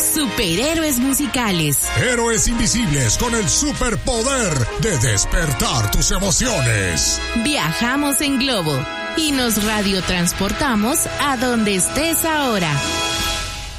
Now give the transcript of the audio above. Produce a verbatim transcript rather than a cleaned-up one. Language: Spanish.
Superhéroes musicales. Héroes invisibles con el superpoder de despertar tus emociones. Viajamos en globo y nos radiotransportamos a donde estés ahora.